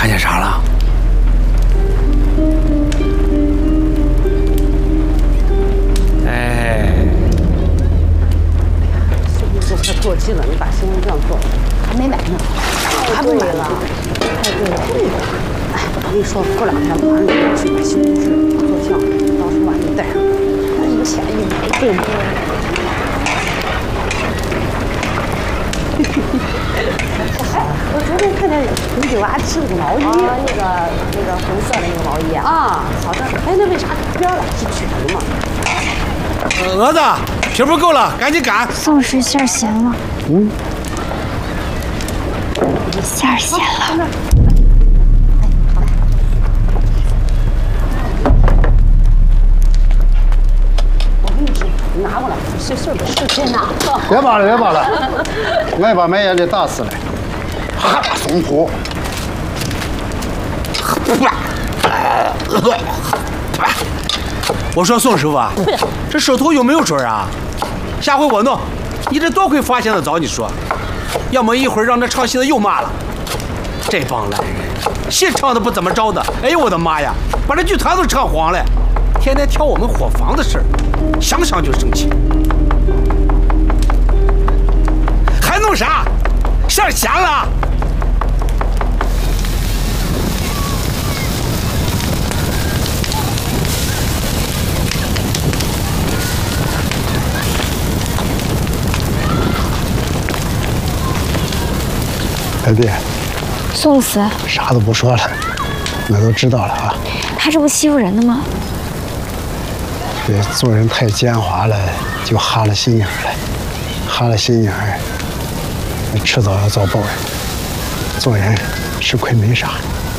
看见啥了？哎， 是不是快过期了？你把新闻这样做，还没买呢，还不买了？太贵了。哎，我跟你说，过2天马上就去买西红柿、特效，到时候把你带上，一钱一毛，对吗？我昨天看见你给娃织了个毛衣，那个红色的那个毛衣啊，好像哎，那为啥边儿老是卷的嘛？ 蛾子，皮不够了，赶紧赶。 宋氏馅儿咸了，馅儿咸了。 我跟你说，你拿过来，是不是先拿？ 别扒了，别扒了，我把麦也给打死了。哈，松虎。 我说宋师傅啊，这手头有没有准啊？下回我弄，你这多亏发现的早，你说，要么一会儿让这唱戏的又骂了。这帮烂人，戏唱的不怎么着的，哎呦我的妈呀，把这剧团都唱黄了，天天挑我们伙房的事儿，想想就生气。还弄啥？馅儿咸了。 老弟， 宋子， 啥都不说了，我都知道了啊。 他这不欺负人的吗？ 这做人太奸猾了，就哈了心眼了，哈了心眼儿，你迟早要遭报应。做人吃亏没啥。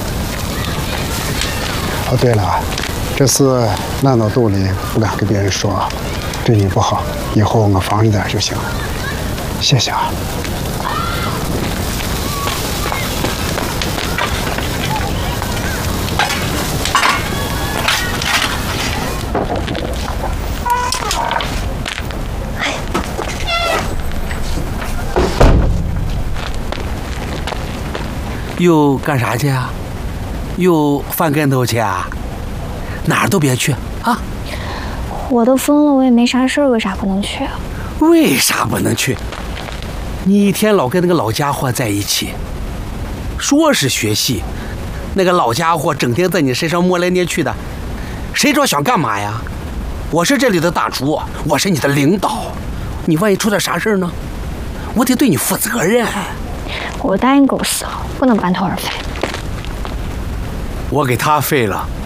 哦，对了啊，这事烂到肚里不敢跟别人说啊，对你不好，以后我防着点就行了。谢谢啊。 又干啥去啊？又翻跟头去啊？哪儿都别去啊！ 我都疯了，我也没啥事儿，为啥不能去啊？ 为啥不能去？你一天老跟那个老家伙在一起，说是学戏，那个老家伙整天在你身上摸来捏去的，谁知道想干嘛呀？我是这里的大厨，我是你的领导，你万一出点啥事儿呢？我得对你负责任。 我答应狗死了，不能半途而废。 我给他废了，